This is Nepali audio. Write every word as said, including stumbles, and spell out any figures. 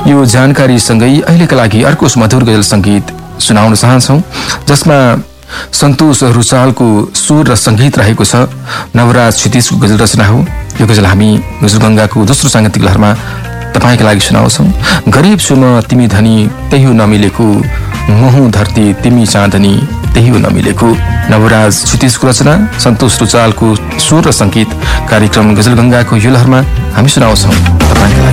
यो जानकारीसँगै अहिलेका लागि अर्को सुमधुर गजल सङ्गीत सुनाउन चाहन्छौँ, जसमा सन्तोष रुचालको स्वर र सङ्गीत रहेको छ। नवराज क्षितिजको गजल रचना हो। यो गजल हामी गजलगङ्गाको दोस्रो साङ्गीतिक लहरमा तपाईँका लागि सुनाउँछौँ। गरिब छु म तिमी धनी त्यही हो नमिलेको, मोहु धरती तिमी चाँदनी त्यही हो नमिलेको। नवराज क्षितिजको रचना, सन्तोष रुचालको स्वर र सङ्गीत कार्यक्रम गजलगङ्गाको यो लहरमा हामी सुनाउँछौँ तपाईँका लागि।